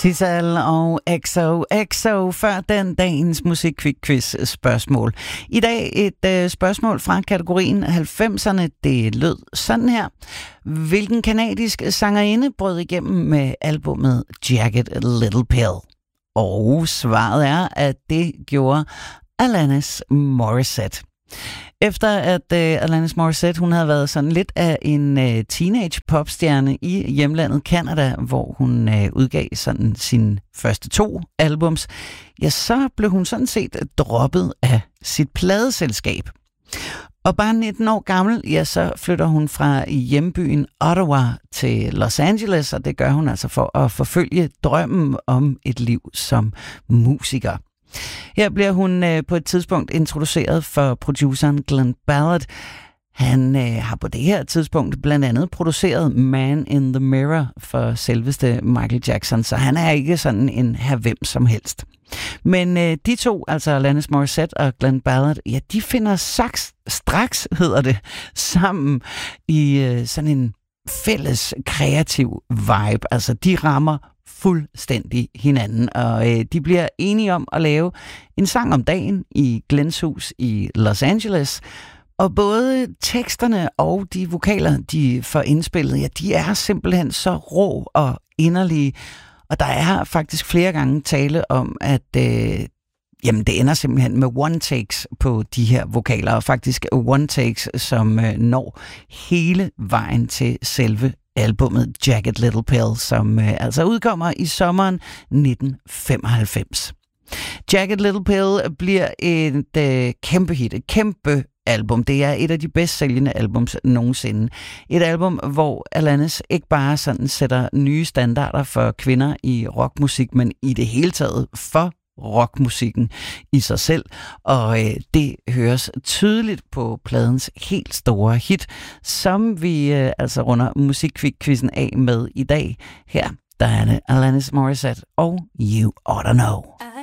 Sissel og XOXO før den dagens musikquiz spørgsmål. I dag et spørgsmål fra kategorien 90'erne. Det lød sådan her. Hvilken kanadisk sangerinde brød igennem med albumet Jagged Little Pill? Og svaret er, at det gjorde Alanis Morissette. Efter at Alanis Morissette, hun havde været sådan lidt af en teenage popstjerne i hjemlandet Canada, hvor hun udgav sådan sine første 2 albums, ja, så blev hun sådan set droppet af sit pladeselskab. Og bare 19 år gammel, ja, så flytter hun fra hjembyen Ottawa til Los Angeles, og det gør hun altså for at forfølge drømmen om et liv som musiker. Her bliver hun på et tidspunkt introduceret for produceren Glen Ballard. Han har på det her tidspunkt blandt andet produceret Man in the Mirror for selveste Michael Jackson, så han er ikke sådan en her hvem som helst. Men de to, altså Alanis Morissette og Glen Ballard, ja, de finder straks, hedder det, sammen i sådan en fælles kreativ vibe. Altså, de rammer fuldstændig hinanden, og de bliver enige om at lave en sang om dagen i Glens hus i Los Angeles. Og både teksterne og de vokaler, de får indspillet, ja, de er simpelthen så rå og inderlige. Og der er faktisk flere gange tale om, at det ender simpelthen med one takes på de her vokaler, og faktisk one takes, som når hele vejen til selve albumet Jagged Little Pill, som altså udkommer i sommeren 1995. Jagged Little Pill bliver et kæmpe hit, et kæmpe album. Det er et af de bedst sælgende albums nogensinde. Et album, hvor Alanis ikke bare sådan sætter nye standarder for kvinder i rockmusik, men i det hele taget for rockmusikken i sig selv, og det høres tydeligt på pladens helt store hit, som vi altså runder musikquizzen af med i dag. Her, der er det Alanis Morissette og You Oughta Know.